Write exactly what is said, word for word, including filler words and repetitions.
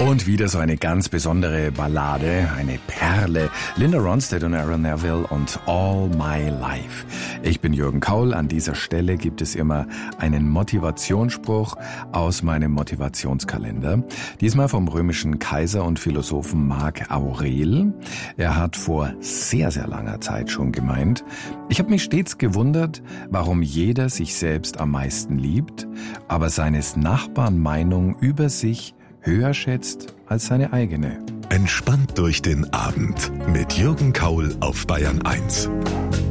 Und wieder so eine ganz besondere Ballade, eine Perle. Linda Ronstadt und Aaron Neville und All My Life. Ich bin Jürgen Kaul. An dieser Stelle gibt es immer einen Motivationsspruch aus meinem Motivationskalender. Diesmal vom römischen Kaiser und Philosophen Marc Aurel. Er hat vor sehr, sehr langer Zeit schon gemeint: Ich habe mich stets gewundert, warum jeder sich selbst am meisten liebt, aber seines Nachbarn Meinung über sich höher schätzt als seine eigene. Entspannt durch den Abend mit Jürgen Kaul auf Bayern eins.